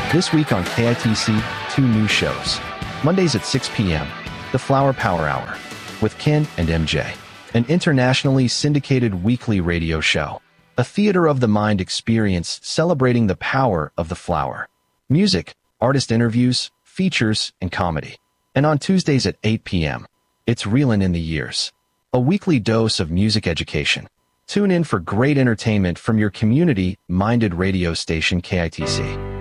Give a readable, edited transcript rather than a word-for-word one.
This week on KITC, 2 new shows. Mondays at 6 p.m., The Flower Power Hour, with Ken and MJ. An internationally syndicated weekly radio show. A theater of the mind experience celebrating the power of the flower. Music, artist interviews, features, and comedy. And on Tuesdays at 8 p.m., it's Reelin' in the Years. A weekly dose of music education. Tune in for great entertainment from your community-minded radio station KITC.